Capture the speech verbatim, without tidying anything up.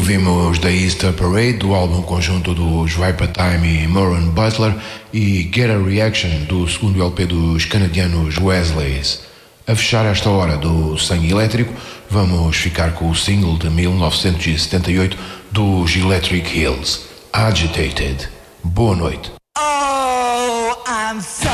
Ouvimos The Easter Parade, do álbum conjunto dos Viper Time e Moran Butler, e Get a Reaction, do segundo L P dos canadianos Wesleys. A fechar esta hora do Sangue Elétrico, vamos ficar com o single de mil novecentos e setenta e oito dos Electric Hills, Agitated. Boa noite. Oh, I'm so